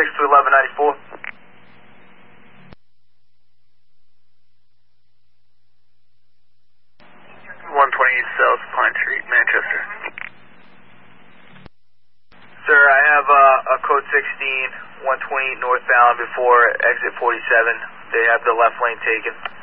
to 1194. 120 South Pine Street, Manchester. Sir, I have a code 16, 120 northbound before exit 47. They have the left lane taken.